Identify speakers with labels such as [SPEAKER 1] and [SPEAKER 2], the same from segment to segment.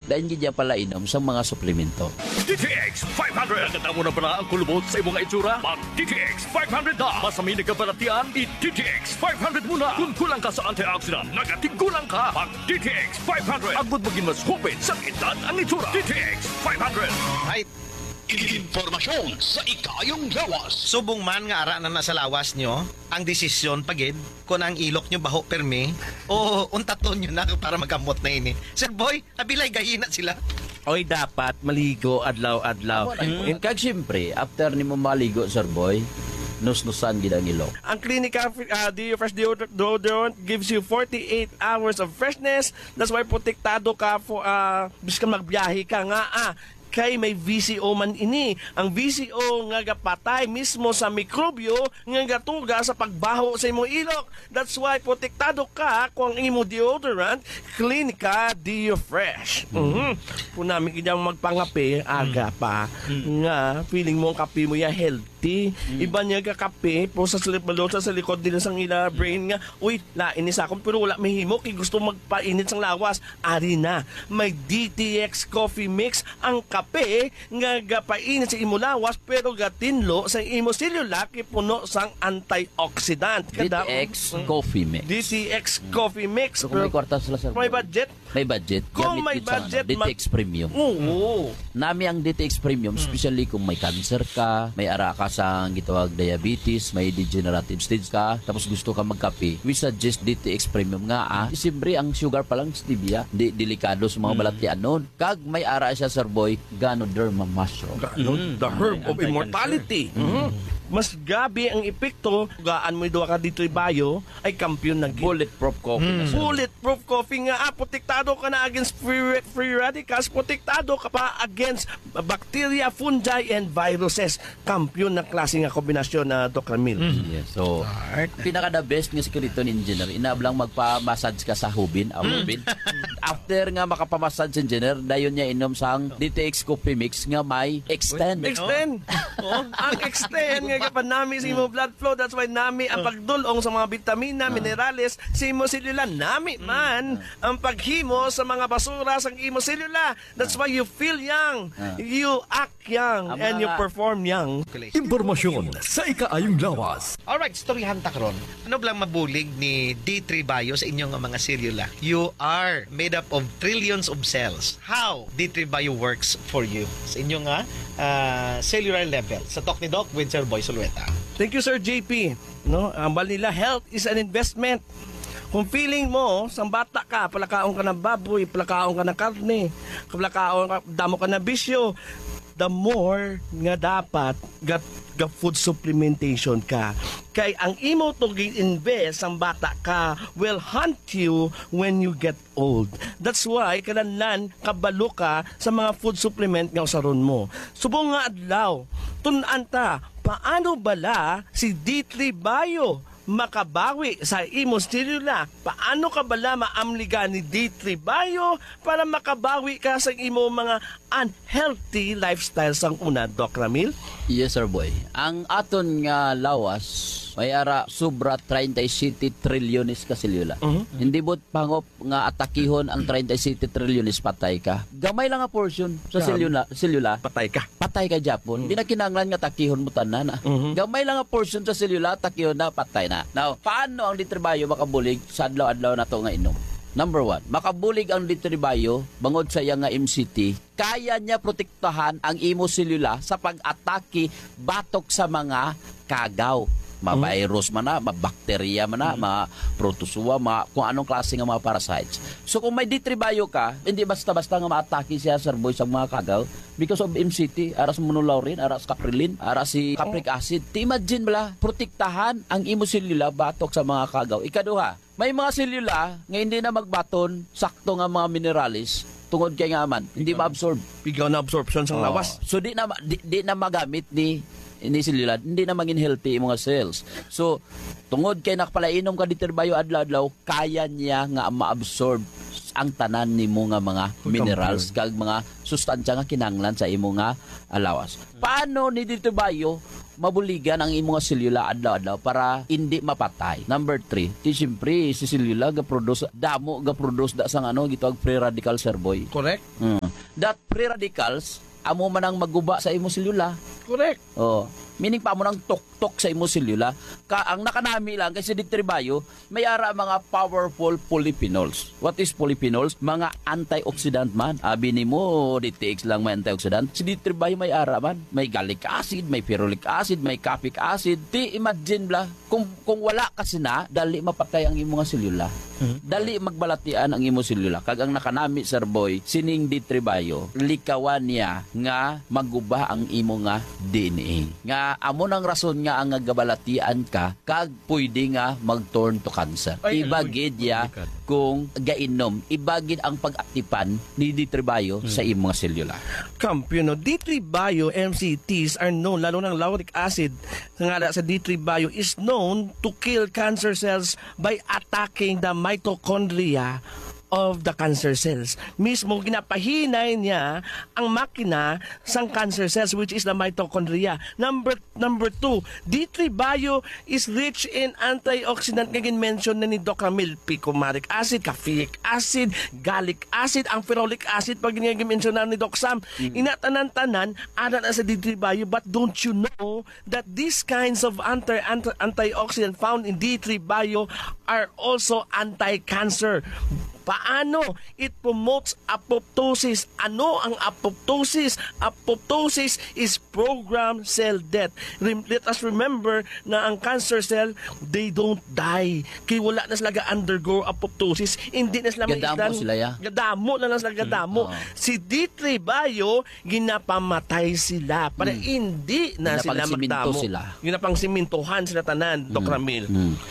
[SPEAKER 1] dahil hindi pala inom sa mga suplemento.
[SPEAKER 2] DTX 500. Naganda mo na pala ang kulubot sa imong itsura? Mag DTX 500 na. Masami na kabalatian, i-DTX 500 muna. Kung kulang ka sa antioxidant, nagatigulang ka. Mag DTX 500. Agud maging mas hupit sa edad ang itsura. DTX 500.
[SPEAKER 3] Right.
[SPEAKER 4] Informasyon sa ikayong lawas.
[SPEAKER 3] Subong man nga ara na nasa lawas nyo, ang desisyon pagid kung ang ilok nyo baho permi o untaton nyo na para magamot na ini. Sir Boy, abilay gahina sila.
[SPEAKER 5] Oy, dapat maligo adlaw-adlaw.
[SPEAKER 1] Kag siyempre, after ni mo maligo, Sir Boy, nus-nusan gid ang ilok.
[SPEAKER 5] Ang Clinica Deo Fresh Deodorant gives you 48 hours of freshness. That's why protektado ka for biska magbiyahe ka nga kay may VCO man ini. Ang VCO nga gapatay mismo sa mikrobyo nga gatuga sa pagbaho sa imong ilok. That's why protektado ka kung ang imong deodorant Clinica Deo Fresh. Punami kanya magpangape aga pa nga feeling mo ang kape mo ya healthy. Iba niya kakape po sa malota sa likod nila sang ila brain nga uy lain sa akong pero wala mahimo kay gusto magpainit sang lawas. Ari na may DTX Coffee Mix ang kape nga gapainit sa imo lawas pero gatinlo sa imo selula kay puno sang antioxidant.
[SPEAKER 1] DTX Coffee Mix.
[SPEAKER 5] DTX Coffee Mix.
[SPEAKER 1] So, kung may kwarta sila, Sir
[SPEAKER 5] May
[SPEAKER 1] Boy,
[SPEAKER 5] budget?
[SPEAKER 1] may budget.
[SPEAKER 5] Kung
[SPEAKER 1] gamit
[SPEAKER 5] may
[SPEAKER 1] yun sa
[SPEAKER 5] budget,
[SPEAKER 1] DTX Premium.
[SPEAKER 5] Oo.
[SPEAKER 1] Nami ang DTX Premium, especially kung may cancer ka, may ara ka sa gitawag diabetes, may degenerative stage ka, tapos gusto ka magkape, we suggest DTX Premium nga Siyempre, ang sugar pa lang stevia, delikado sa mga balatian nun. Kag may ara siya, Sir Boy, Ganoderma mushroom.
[SPEAKER 5] The herb of immortality. Mas gabi ang epekto, gaan mo duwa ka dito bayo, ay kampiyon na gid.
[SPEAKER 1] Bulletproof coffee na, Sir.
[SPEAKER 5] Bulletproof coffee nga protektado ka na against free radicals, protektado ka pa against bacteria, fungi, and viruses. Kampiyon na klase nga kombinasyon na Dr. Mil.
[SPEAKER 1] Yes. So, pinaka the best nga security engineer, inablang magpa-massage ka sa hubin, hubin. After nga makapa-massage engineer, dayon niya inom sang DTX Coffee Mix nga may extend.
[SPEAKER 5] Extend. Ang extend nga kapan nami sa imo blood flow. That's why nami ang pagdulong sa mga vitamina, minerales sa imo selula. Nami man ang paghimo sa mga basura sa imo selula. That's why you feel young, you act young, and you perform young.
[SPEAKER 2] Informasyon sa ikaayong lawas.
[SPEAKER 3] Alright, storyahan ta karon. Ano blang mabulig ni D3 Bio sa inyong mga selula? You are made up of trillions of cells. How D3 Bio works for you sa inyong cellular level? Sa Talk ni Doc with Sir Boy Sulueta.
[SPEAKER 5] Thank you, Sir JP. No, ang bal nila, health is an investment. Kung feeling mo, sang bata ka, palakaon ka ng baboy, palakaon ka ng karne, damo ka ng bisyo, the more nga dapat food supplementation ka. Kay ang imo to invest ang bata ka will hunt you when you get old. That's why kananlan kabalo ka sa mga food supplement nga usaron mo. Subong nga adlaw, tun-an ta, paano bala si D3 Bio makabawi sa imo selula? Paano ka bala maamliga ni D3 Bio para makabawi ka sa imo mga unhealthy lifestyle sang una, Doc Ramil?
[SPEAKER 1] Yes, Sir Boy. Ang aton nga lawas, may ara sobra 37 trilyones ka selula. Hindi bot pangop nga atakihon ang 37 trilyones patay ka. Gamay lang nga portion sa selula.
[SPEAKER 5] Patay ka.
[SPEAKER 1] Patay ka Japon. Hindi na kinanglan nga takihon mo tanan. Gamay lang nga portion sa selula, takihon na, patay na. Now, paano ang litrabayo makabulig sa adlaw-adlaw na to nga inom? Number 1, makabulig ang litrabayo bangod sa iya nga MCT. Kaya niya protektahan ang imo selula sa pag-atake batok sa mga kagaw. Ma-virus man na, ma-bacteria man na, ma-protozoa, kung anong klase nga mga parasites. So kung may D3 ka, hindi basta-basta nga ma-atake siya, Sir Boy, sa mga kagaw because of MCT, aras monolaurin, aras caprilin, aras si capric acid. Imagine bala, protektahan ang imo selula batok sa mga kagaw. Ikaduha, may mga selula nga hindi na magbaton, sakto nga mga mineralis, tungod kay nga man, hindi ma-absorb.
[SPEAKER 5] Pigaw na absorption sa lawas.
[SPEAKER 1] So di na magamit ni selula, hindi na maging healthy yung mga cells. So, tungod kay nakapalainom ka dito bayo adlaw-adlaw, kaya niya nga ma-absorb ang tanan nimo nga mga minerals kag mga sustansya nga kinanglan sa imo nga alawas. Paano ni dito bayo mabuligan ang imo nga selula adlaw-adlaw para hindi mapatay? Number 3, siyempre si selula ga produce da sang gitawag free radical, Sir Boy.
[SPEAKER 5] Correct?
[SPEAKER 1] that free radicals amo man ang maguba sa imo selula.
[SPEAKER 5] Correct.
[SPEAKER 1] Oh, meaning pa mo nang tok-tok sa imo selula. Ang nakanami lang kasi D3 Bio may ara mga powerful polyphenols. What is polyphenols? Mga antioxidant man. Abi nimo DTX lang may antioxidant. Si D3 Bio may ara man. May gallic acid, may ferulic acid, may capic acid. Ti imagine bla kung wala kasi na dali mapatay ang imo nga selula. Dali magbalatian ang imo selula. Kag ang nakanami Sir Boy sining D3 Bio likawan niya nga maguba ang imo nga DNA. Nga amo nang rason nga ang gabalatian ka kag pwede nga mag-turn to cancer. Ibagid ya kung gainom, ibagid ang pag-aktipan ni D3 Bio sa imong selula.
[SPEAKER 5] Kampiyon, no? D3 Bio MCTs are known, lalo ng lauric acid nga sa D3 Bio is known to kill cancer cells by attacking the mitochondria of the cancer cells. Mismo ginapahinay niya ang makina sang cancer cells which is the mitochondria. Number 2, D3 Bio is rich in antioxidant nga gin-mention na ni Doc Ramil, picoumaric acid, caffeic acid, gallic acid, ang ferulic acid pag gin-mention na ni Doc Sam. Inatanan-tanan ana na sa D3 Bio, but don't you know that these kinds of antioxidant found in D3 Bio are also anti-cancer? Paano? It promotes apoptosis. Ano ang apoptosis? Apoptosis is programmed cell death. Let us remember na ang cancer cell, they don't die. Kaya wala na sila undergo apoptosis. Hindi na sila
[SPEAKER 1] Gadamo sila ya.
[SPEAKER 5] Gadamo na lang sila gadamo. Si D3 Bio, ginapamatay sila para hindi na sila magdamo. Ginapang simintuhan sila tanan, Doc Ramil.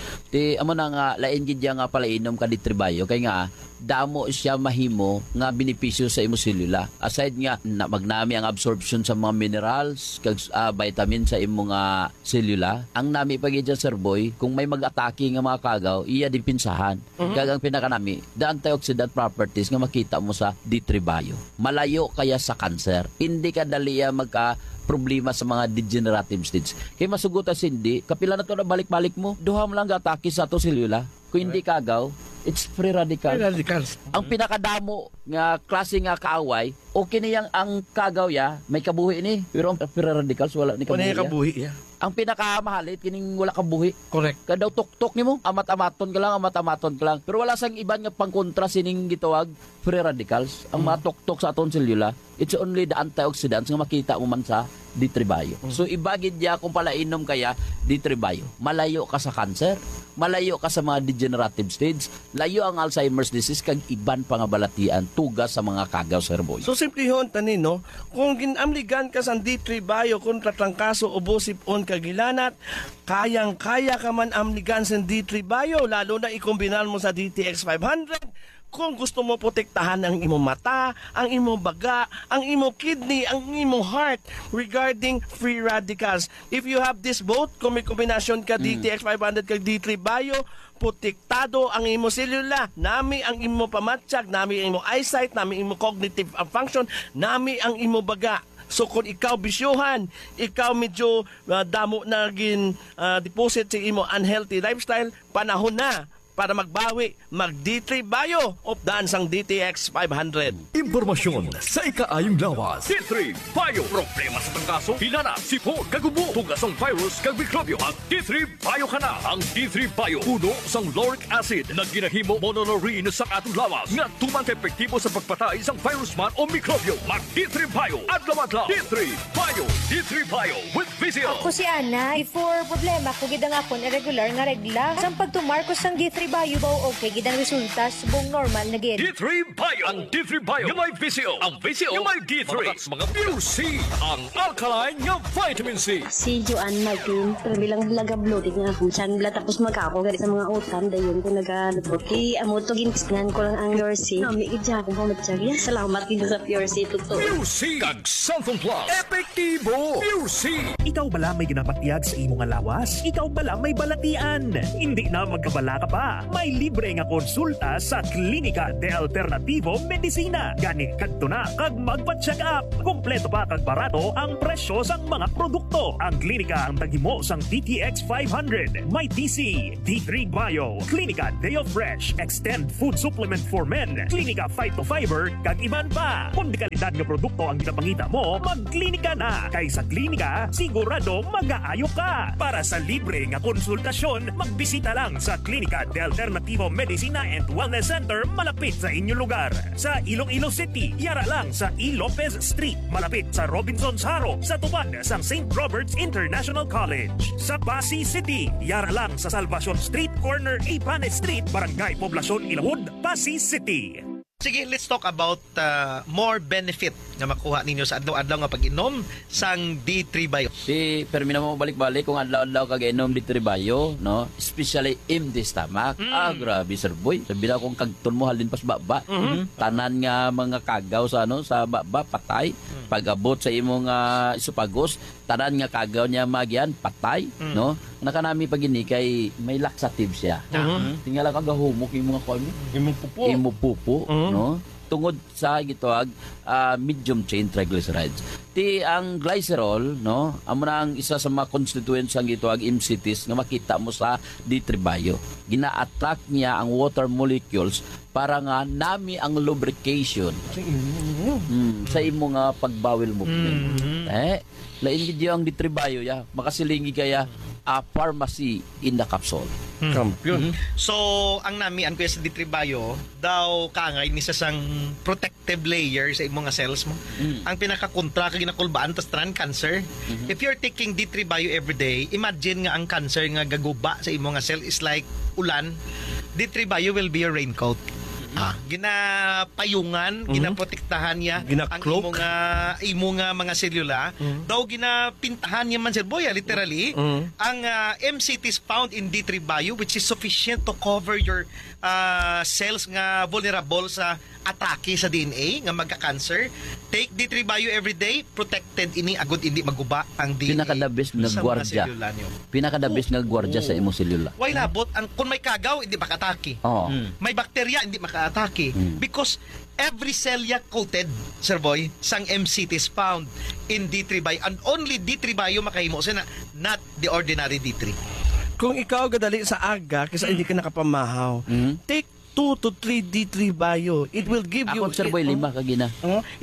[SPEAKER 1] Ti amo na nga lain gid nga pala inom ka D3 Bio kay nga damo siya mahimo nga benepisyo sa imo selula. Aside nga na magnami ang absorption sa mga minerals kag vitamin sa imo nga selula, ang nami pagid Sir Boy kung may mag-atake nga mga kagaw, iya din pinsahan. Kag ang pinakanami, the antioxidant properties nga makita mo sa D3 Bio. Malayo kaya sa cancer. Hindi ka daliya magka problema sa mga degenerative stage. Kaya masugutan hindi, kapila na to na balik-balik mo, duha mo lang gatake sa to selula. Kung hindi kagaw, it's free radical.
[SPEAKER 5] Free radicals.
[SPEAKER 1] Ang pinakadamo nga klase nga kaaway, okay niyang ang kagaw ya, may kabuhi ni. Pero ang free radicals wala ni kabuhi.
[SPEAKER 5] Kabuhi, yeah.
[SPEAKER 1] Ang pinakamahalit kining wala kabuhi.
[SPEAKER 5] Correct.
[SPEAKER 1] Kadaw tuktok nimo, amat-amaton ka lang. Pero wala sang iban nga pangkontra sining gitawag free radicals. Ang mga tuktok sa aton selula, it's only the antioxidants nga makita mo man sa D3 Bio. So ibagid ya kung pala inom kaya D3 Bio. Malayo ka sa cancer, malayo ka sa mga degenerative stage, layo ang Alzheimer's disease kag iban pangabalatian tugas sa mga kagaw Sir Boy.
[SPEAKER 5] So simple hon tani no, kung ginamligan ka sa D3 Bio kontra trangkaso o busip-on kagilanat, kayang-kaya ka man amligan sa D3 Bio, lalo na ikombinan mo sa DTX 500. Kung gusto mo protektahan ang imong mata, ang imong baga, ang imong kidney, ang imong heart regarding free radicals. If you have this both, kung may kombinasyon ka DTX 500 kag D3 Bio, protektado ang imong selula, nami ang imong pamatsyag, nami ang imong eyesight, nami ang imong cognitive function, nami ang imong baga. So kung ikaw bisyuhan, ikaw medyo damo na deposit sa imo unhealthy lifestyle, panahon na para magbawi, mag D3 Bio of daan sang DTX 500.
[SPEAKER 2] Impormasyon sa ikaayong lawas. D3 Bio. Problema sa tangkaso, hinana, sipon, kagubo, tugasong virus, kag mikrobyo. Ang D3 Bio ka na. Ang D3 Bio, puno sang lauric acid na ginahimo mononorine sa atong lawas. Nga tumang epektibo sa pagpatay sang virus man o mikrobyo. Mag D3 Bio. Adlaw-adlaw. D3 Bio. D3 Bio with Vizio.
[SPEAKER 6] Ako si Ana. Before problema ko gidang akon irregular nga regla. Sang pagtumarkos sang D3 Bio ba okay gidang resulta subong normal na gid.
[SPEAKER 2] D3 Bio. Ang D3 Bio. Yung may Vizio. Ang Vizio. Yung may D3. Mga pure C. Ang alkaline nga vitamin C.
[SPEAKER 7] Si Joanne Martin, pero bilang laga-bloated nga ako. Saan bila tapos magkako gari sa mga utam, dayon ko nag-alupot. Kaya amo to ginpisnan ko lang ang Pure C. Nami, idya akong pamatsag. Salamat din sa Pure C. Totoo.
[SPEAKER 2] Pure C. Kag Santhon Plus. Epektibo. Pure C.
[SPEAKER 8] Ikaw bala may ginapatiyag sa imong lawas? Ikaw bala may balatian? Hindi na magkabala ka pa. May libre nga konsulta sa Klinika de Alternativo Medicina. Gani kadto na kag magpa-check up. Kompleto pa kag barato ang presyo sang mga produkto. produkto. Ang klinika ang tagimo sang DTX 500. May TC, D3 Bio, Klinika Deo Fresh, Extend Food Supplement for Men, Klinika Phyto Fiber, kag iban pa. Kung di kalidad nga produkto ang ginapangita mo, magklinika na. Kay sa klinika, sigurado mag-aayo ka. Para sa libre nga konsultasyon, magbisita lang sa Klinika de Alternativo Medicina and Wellness Center malapit sa inyong lugar. Sa Iloilo City, yara lang sa E. Lopez Street, malapit sa Robinson's Haro, sa tubag sa St. Robert's International College. Sa Pasig City, yara lang sa Salvacion Street, corner Ipanes Street, Barangay Poblacion, Ilahud, Pasig City.
[SPEAKER 3] Sige, let's talk about more benefit nga makuha ninyo sa adlaw-adlaw nga pag-inom sang D3 Bio.
[SPEAKER 1] Si permi na mo balik-balik kung adlaw-adlaw kag-inom di tribayo, no? Especially in the stomach. Grabe sir boy. Sabi na kung kagton mo halin pas baba. Tanan nga mga kagaw sa sa baba patay. Pag-abot sa imong isupagos, tanan nga kagaw niya magyan patay, no? Nakanami pag ini kay may laxative siya. Tingala kag humok yung mga kuan mo. Imong pupo, no? Tungod sa gitawag medium chain triglycerides. Ti ang glycerol, no, amo na ang isa sa mga constituents ang gitawag MCTs nga makita mo sa D3 Bio. Gina-attract niya ang water molecules para nga nami ang lubrication sa imo nga pagbawil movement. Lain gid ang D3 Bio ya, makasilingi kaya a pharmacy in the capsule.
[SPEAKER 5] Kampiyon.
[SPEAKER 3] So, ang nami ang kuya sa D3 Bio, daw kaangay ni sa sang protective layer sa imong nga cells mo. Ang pinakakontra kag ginakulbaan tas tanan cancer. If you're taking D3 Bio every day, imagine nga ang cancer nga gaguba sa imong nga cell is like ulan. D3 Bio will be a raincoat. Ginapayungan, ginaprotektahan niya ang imo nga mga selula. Daw ginapintahan niya man sir boy, literally. Ang MCTs found in D3 Bio which is sufficient to cover your cells nga vulnerable sa atake sa DNA nga magka-cancer. Take D3 Bio every day, protected ini agud hindi maguba ang DNA.
[SPEAKER 1] Pinakadabis nga gwardiya. Pinakadabis nga gwardiya sa imong selula.
[SPEAKER 3] Why labot ang kung may kagaw hindi makatake. May bakterya hindi makaatake because every cell ya coated, sir boy, sang MCTs found in D3 Bio and only D3 Bio makahimo sa not the ordinary D3.
[SPEAKER 5] Kung ikaw gadali sa aga kasi hindi ka nakapamahaw, take 2 to 3 D3 Bio. It will give you...
[SPEAKER 1] Ako, sir boy, 5 kagina.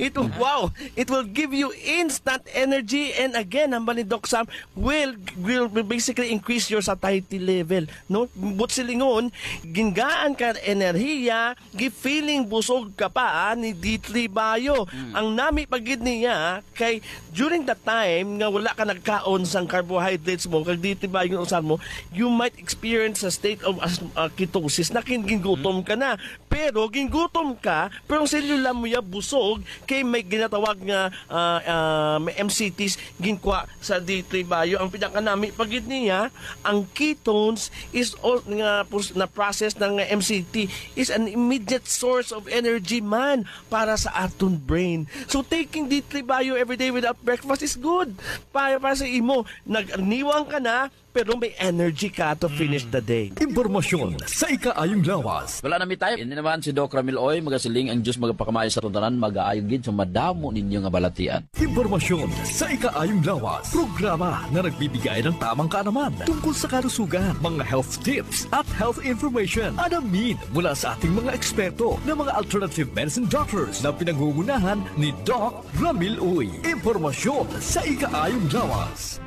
[SPEAKER 5] Wow! It will give you instant energy and again, ang ni Doc Sam will basically increase your satiety level. No? But silingon, gingaan ka enerhiya, feeling busog ka pa ni D3 Bio. Ang nami pagid niya, kay during the time nga wala ka nagkaon sang carbohydrates mo, kag D3 Bio yung usan mo, you might experience a state of ketosis na gingutom ka na. Pero gingutom ka, pero ang selula mo ya busog kay may ginatawag nga may MCTs ginkwa sa D3 Bio. Ang pinakanami pagid niya, ang ketones is all nga na process ng MCT is an immediate source of energy man para sa aton brain. So taking D3 Bio every day without breakfast is good. Para sa imo, nagniwang ka na pero may energy ka to finish the day.
[SPEAKER 2] Impormasyon sa ikaayong lawas.
[SPEAKER 1] Wala na mi tayo. Ini naman si Doc Ramil Oy, magasiling ang Diyos magpakamayo sa tuntanan, mag-aayong gid sa madamo ninyo nga balatian.
[SPEAKER 2] Impormasyon sa ikaayong lawas. Programa na nagbibigay ng tamang kaalaman tungkol sa kalusugan, mga health tips at health information. Alamin mula sa ating mga eksperto na mga alternative medicine doctors na pinangungunahan ni Doc Ramil Oy. Impormasyon sa ikaayong lawas.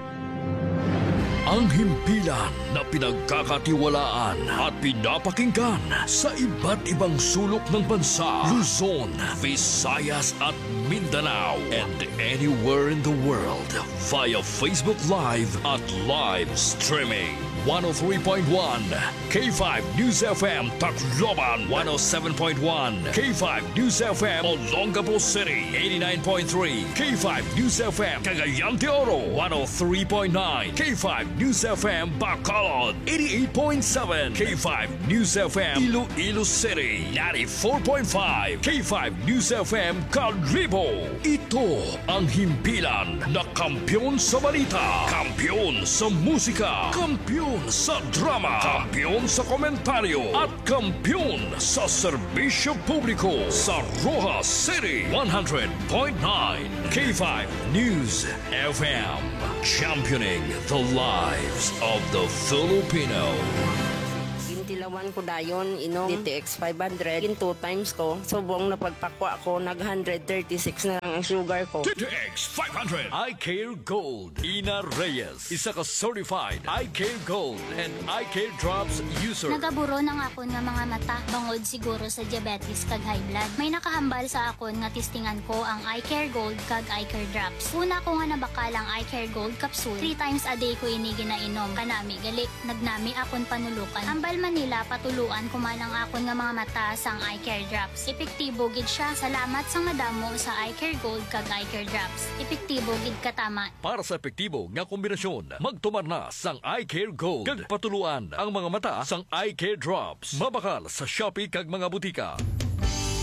[SPEAKER 2] Ang himpilan na pinagkakatiwalaan at pinapakinggan sa iba't ibang sulok ng bansa, Luzon, Visayas at Mindanao, and anywhere in the world via Facebook Live at live streaming. 103.1 K5 News FM Tacloban, 107.1 K5 News FM Olongapo City, 89.3 K5 News FM Cagayan de Oro, 103.9 K5 News FM Bacolod, 88.7 K5 News FM Iloilo City, 94.5 K5 News FM Calibo. Ito ang himpilan na kampiyon sa balita, kampiyon sa musika, kampiyon Kampiyon sa drama, kampiyon sa komentaryo, at kampiyon sa serbisyo publiko sa Rojas City 100.9 K5 News FM. Championing the lives of the Filipino.
[SPEAKER 9] Tilawan ko dayon inom DTX 500 in 2 times ko. Subong napagpakwa ko nag 136 na lang ang sugar ko.
[SPEAKER 2] DTX 500 I Care Gold. Ina Reyes, isa ka certified I Care Gold and I Care Drops user.
[SPEAKER 10] Nagaburo ng akon nga mga mata bangod siguro sa diabetes kag high blood. May nakahambal sa akon nga testingan ko ang I Care Gold kag I Care Drops. Una ko nga nabakalang I Care Gold capsule. 3 times a day ko ini ginainom. Kanami gali nagnami akon panulukan. Ambal man nila patuluan kuman ang akon nga mga mata sang I Care Drops. Epektibo gid siya. Salamat sang madamo sa I Care Gold kag I Care Drops. Epektibo gid katama.
[SPEAKER 2] Para sa epektibo nga kombinasyon, magtumar na sang I Care Gold. Kag patuluan ang mga mata sang I Care Drops. Mabakal sa Shopee kag mga butika.